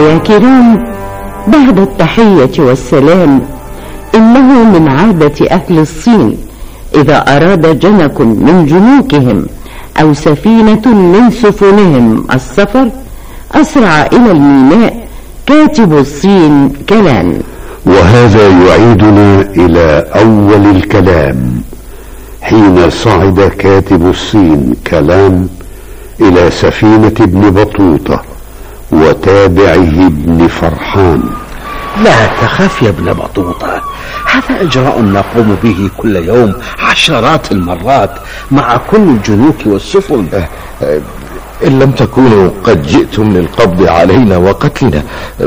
يا كرام، بعد التحية والسلام، إنه من عادة أهل الصين إذا أراد جنك من جنوكهم أو سفينة من سفنهم السفر أسرع إلى الميناء كاتب الصين كلان. وهذا يعيدنا إلى أول الكلام، حين صعد كاتب الصين كلان إلى سفينة ابن بطوطة وتابعه ابن فرحان. لا تخف يا ابن بطوطة، هذا إجراء نقوم به كل يوم عشرات المرات مع كل الجنوك والسفن. إن لم تكونوا قد جئتم للقبض علينا وقتلنا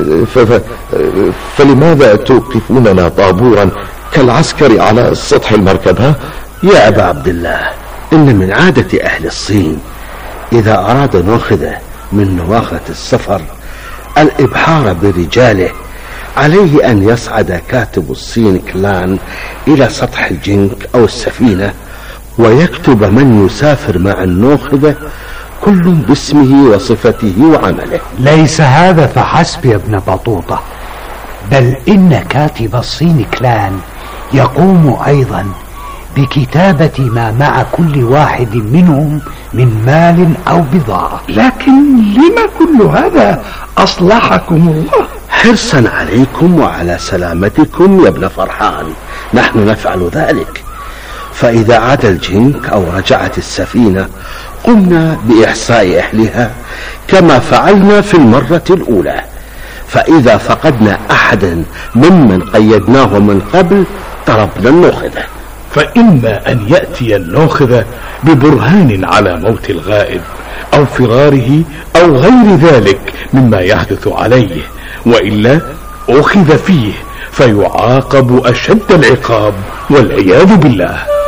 فلماذا توقفوننا طابورا كالعسكر على سطح المركب؟ يا أبا عبد الله، إن من عادة أهل الصين إذا أراد ناخذ من نواخذ السفر الإبحار برجاله عليه أن يصعد كاتب الصين كلان إلى سطح الجنك أو السفينة ويكتب من يسافر مع الناخذة كل باسمه وصفته وعمله. ليس هذا فحسب يا ابن بطوطة، بل إن كاتب الصين كلان يقوم أيضا بكتابة ما مع كل واحد منهم من مال أو بضاعة. لكن لما كل هذا أصلحكم الله؟ حرصا عليكم وعلى سلامتكم يا ابن فرحان نحن نفعل ذلك. فإذا عاد الجنك أو رجعت السفينة قمنا بإحصاء أهلها كما فعلنا في المرة الأولى، فإذا فقدنا أحدا ممن قيدناه من قبل ضربنا الناخذة. فإما أن يأتي الناخذة ببرهان على موت الغائب أو فراره أو غير ذلك مما يحدث عليه، وإلا أخذ فيه فيعاقب أشد العقاب والعياذ بالله.